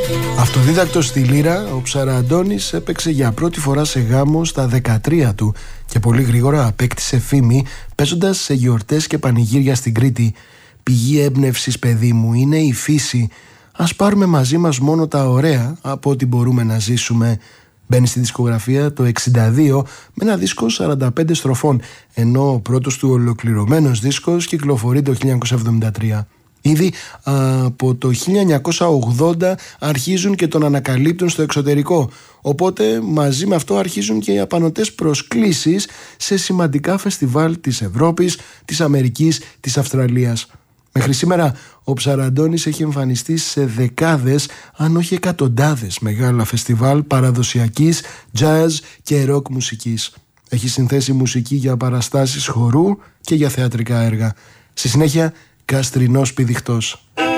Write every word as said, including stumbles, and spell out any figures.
Αυτοδίδακτος στη λύρα, ο Ψαραντώνης έπαιξε για πρώτη φορά σε γάμο στα δεκατρία του και πολύ γρήγορα απέκτησε φήμη παίζοντας σε γιορτές και πανηγύρια στην Κρήτη. Πηγή έμπνευσης, παιδί μου, είναι η φύση. Ας πάρουμε μαζί μας μόνο τα ωραία από ό,τι μπορούμε να ζήσουμε. Μπαίνει στη δισκογραφία το εξήντα δύο με ένα δίσκο σαράντα πέντε στροφών, ενώ ο πρώτος του ολοκληρωμένος δίσκος κυκλοφορεί το χίλια εννιακόσια εβδομήντα τρία. Ήδη από το χίλια εννιακόσια ογδόντα αρχίζουν και τον ανακαλύπτουν στο εξωτερικό, οπότε μαζί με αυτό αρχίζουν και οι απανωτές προσκλήσεις σε σημαντικά φεστιβάλ της Ευρώπης, της Αμερικής, της Αυστραλίας. Μέχρι σήμερα ο Ψαραντώνης έχει εμφανιστεί σε δεκάδες, αν όχι εκατοντάδες μεγάλα φεστιβάλ παραδοσιακής, jazz και rock μουσικής. Έχει συνθέσει μουσική για παραστάσεις χορού και για θεατρικά έργα. Στη συνέχεια, Καστρινός Πηδιχτός.